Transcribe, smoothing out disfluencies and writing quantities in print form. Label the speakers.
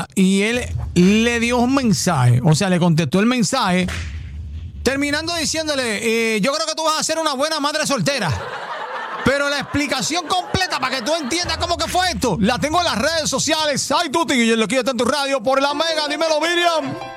Speaker 1: amiga y él le dio un mensaje, o sea, le contestó el mensaje, terminando diciéndole, yo creo que tú vas a ser una buena madre soltera. Pero la explicación completa para que tú entiendas cómo que fue esto, la tengo en las redes sociales. Ay, Tuti, y yo lo quiero en tu radio por la Mega. Dímelo, Miriam.